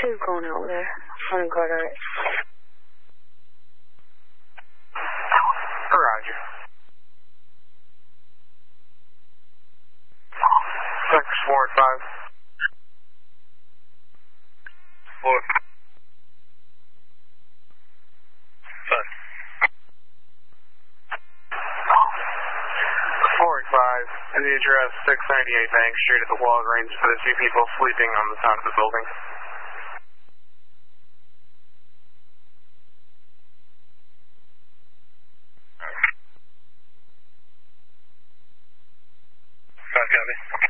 tube going out there. On Carteret. Roger. 645. What? 45, and the address 698 Bank Street at the Walgreens for the two people sleeping on the side of the building. Got me.